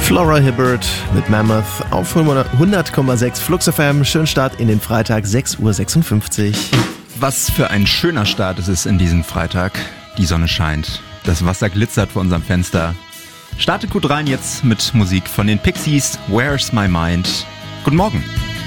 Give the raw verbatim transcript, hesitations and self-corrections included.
Flora Hibbert mit Mammoth auf hundert Komma sechs Flux F M. Schönen Start in den Freitag, sechs Uhr sechsundfünfzig. Was für ein schöner Start es ist in diesem Freitag. Die Sonne scheint, das Wasser glitzert vor unserem Fenster. Startet gut rein jetzt mit Musik von den Pixies, Where's My Mind? Guten Morgen.